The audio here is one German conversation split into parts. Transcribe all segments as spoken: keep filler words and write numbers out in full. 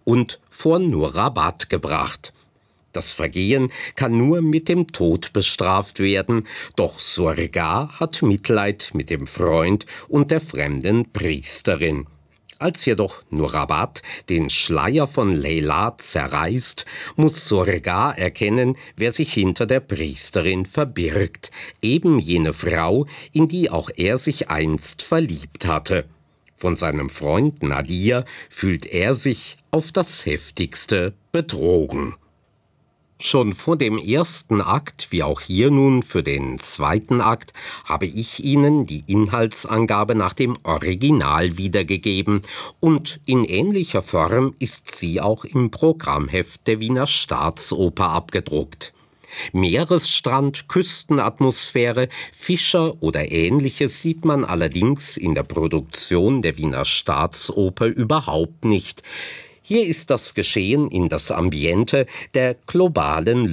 und vor Nurabat gebracht. Das Vergehen kann nur mit dem Tod bestraft werden, doch Surga hat Mitleid mit dem Freund und der fremden Priesterin. Als jedoch Nurabat den Schleier von Leyla zerreißt, muss Surga erkennen, wer sich hinter der Priesterin verbirgt, eben jene Frau, in die auch er sich einst verliebt hatte. Von seinem Freund Nadir fühlt er sich auf das heftigste betrogen. Schon vor dem ersten Akt, wie auch hier nun für den zweiten Akt, habe ich Ihnen die Inhaltsangabe nach dem Original wiedergegeben und in ähnlicher Form ist sie auch im Programmheft der Wiener Staatsoper abgedruckt. Meeresstrand, Küstenatmosphäre, Fischer oder Ähnliches sieht man allerdings in der Produktion der Wiener Staatsoper überhaupt nicht. Hier ist das Geschehen in das Ambiente der globalen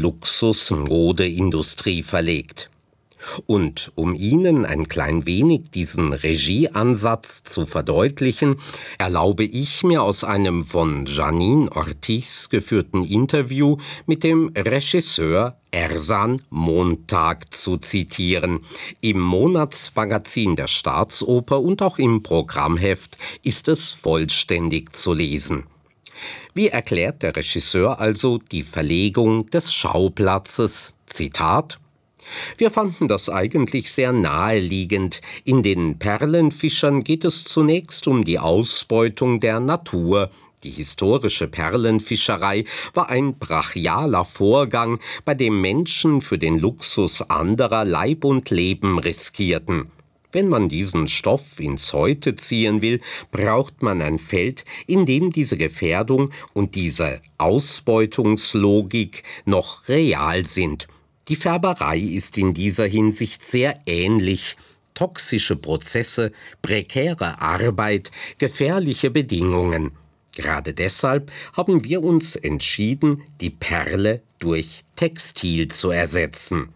Luxus-Modeindustrie verlegt. Und um Ihnen ein klein wenig diesen Regieansatz zu verdeutlichen, erlaube ich mir aus einem von Janine Ortiz geführten Interview mit dem Regisseur Ersan Montag zu zitieren. Im Monatsmagazin der Staatsoper und auch im Programmheft ist es vollständig zu lesen. Wie erklärt der Regisseur also die Verlegung des Schauplatzes? Zitat: Wir fanden das eigentlich sehr naheliegend. In den Perlenfischern geht es zunächst um die Ausbeutung der Natur. Die historische Perlenfischerei war ein brachialer Vorgang, bei dem Menschen für den Luxus anderer Leib und Leben riskierten. Wenn man diesen Stoff ins Heute ziehen will, braucht man ein Feld, in dem diese Gefährdung und diese Ausbeutungslogik noch real sind. Die Färberei ist in dieser Hinsicht sehr ähnlich. Toxische Prozesse, prekäre Arbeit, gefährliche Bedingungen. Gerade deshalb haben wir uns entschieden, die Perle durch Textil zu ersetzen.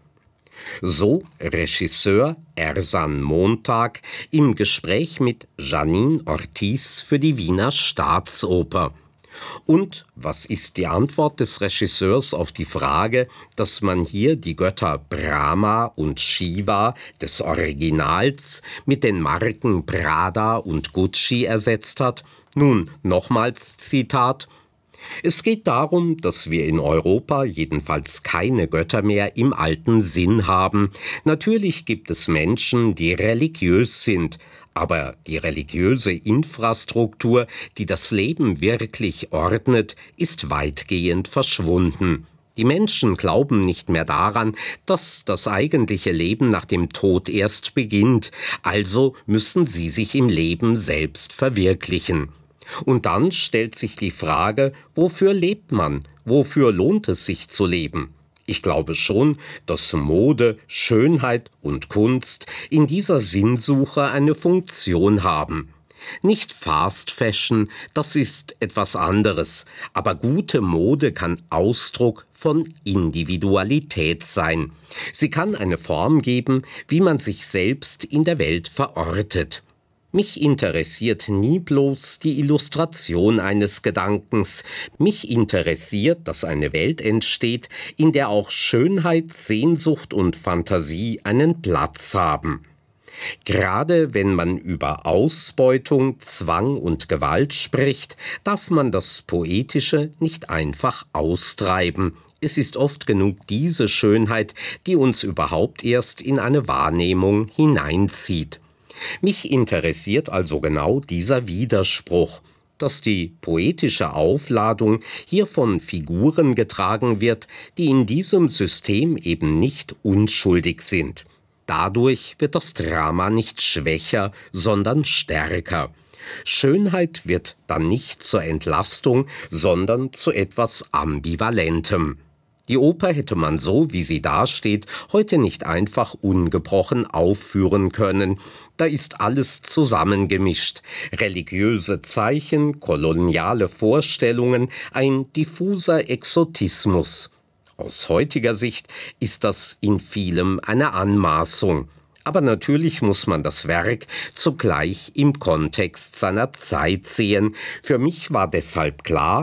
So Regisseur Ersan Montag im Gespräch mit Janine Ortiz für die Wiener Staatsoper. Und was ist die Antwort des Regisseurs auf die Frage, dass man hier die Götter Brahma und Shiva des Originals mit den Marken Prada und Gucci ersetzt hat? Nun, nochmals Zitat: Es geht darum, dass wir in Europa jedenfalls keine Götter mehr im alten Sinn haben. Natürlich gibt es Menschen, die religiös sind, aber die religiöse Infrastruktur, die das Leben wirklich ordnet, ist weitgehend verschwunden. Die Menschen glauben nicht mehr daran, dass das eigentliche Leben nach dem Tod erst beginnt, also müssen sie sich im Leben selbst verwirklichen. Und dann stellt sich die Frage, wofür lebt man? Wofür lohnt es sich zu leben? Ich glaube schon, dass Mode, Schönheit und Kunst in dieser Sinnsuche eine Funktion haben. Nicht Fast Fashion, das ist etwas anderes, aber gute Mode kann Ausdruck von Individualität sein. Sie kann eine Form geben, wie man sich selbst in der Welt verortet. Mich interessiert nie bloß die Illustration eines Gedankens. Mich interessiert, dass eine Welt entsteht, in der auch Schönheit, Sehnsucht und Fantasie einen Platz haben. Gerade wenn man über Ausbeutung, Zwang und Gewalt spricht, darf man das Poetische nicht einfach austreiben. Es ist oft genug diese Schönheit, die uns überhaupt erst in eine Wahrnehmung hineinzieht. Mich interessiert also genau dieser Widerspruch, dass die poetische Aufladung hier von Figuren getragen wird, die in diesem System eben nicht unschuldig sind. Dadurch wird das Drama nicht schwächer, sondern stärker. Schönheit wird dann nicht zur Entlastung, sondern zu etwas Ambivalentem. Die Oper hätte man so, wie sie dasteht, heute nicht einfach ungebrochen aufführen können. Da ist alles zusammengemischt. Religiöse Zeichen, koloniale Vorstellungen, ein diffuser Exotismus. Aus heutiger Sicht ist das in vielem eine Anmaßung. Aber natürlich muss man das Werk zugleich im Kontext seiner Zeit sehen. Für mich war deshalb klar,